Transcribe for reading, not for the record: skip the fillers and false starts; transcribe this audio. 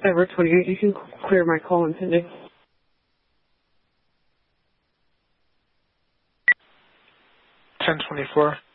Ever 28, you can clear my call and pending. 1024.